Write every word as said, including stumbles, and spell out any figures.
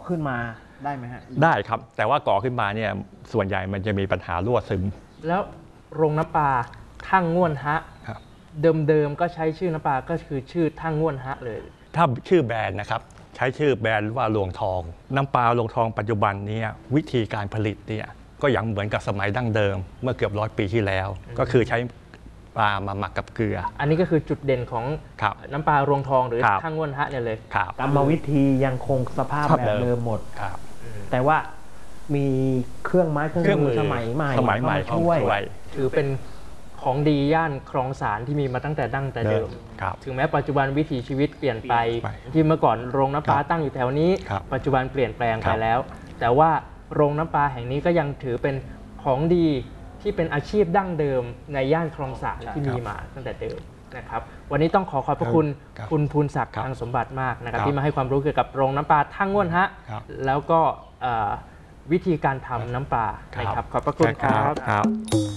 ขึ้นมาได้ไหมฮะได้ครับแต่ว่าก่อขึ้นมาเนี่ยส่วนใหญ่มันจะมีปัญหารั่วซึมแล้วโรงน้ำปลาทั่งง่วนฮะเดิมๆก็ใช้ชื่อน้ำปลาก็คือชื่อทั่งง่วนฮะเลยถ้าชื่อแบรนด์นะครับใช้ชื่อแบรนด์ว่าลวงทองน้ำปลาลวงทองปัจจุบันนี้วิธีการผลิตเนี่ยก็ยังเหมือนกับสมัยดั้งเดิมเมื่อเกือบร้อยปีที่แล้วก็คือใช้ปลามาหมักกับเกลืออันนี้ก็คือจุดเด่นของน้ำปลารวงทองหรือทั่งง่วนฮะเนี่ยเลยกรรมวิธียังคงสภาพแบบเดิมหมดแต่ว่ามีเครื่องไม้เครื่องมือสมัยใหม่สมัยใหม่ช่วยถือเป็นของดีย่านคลองสารที่มีมาตั้งแต่ดั้งแต่เดิมถึงแม้ปัจจุบันวิถีชีวิตเปลี่ยนไปที่เมื่อก่อนโรงน้ำปลาตั้งอยู่แถวนี้ปัจจุบันเปลี่ยนแปลงไปแล้วแต่ว่าโรงน้ำปลาแห่งนี้ก็ยังถือเป็นของดีที่เป็นอาชีพดั้งเดิมในย่านคลองสารที่มีมาตั้งแต่เดิมนะครับวันนี้ต้องขอขอบพระคุณคุณภูลศักดิ์ทางสมบัติมากนะครับที่มาให้ความรู้เกี่ยวกับโรงน้ำปลาทั่งง่วนฮะแล้วก็วิธีการทำน้ำปลานะครับขอบพระคุณครับ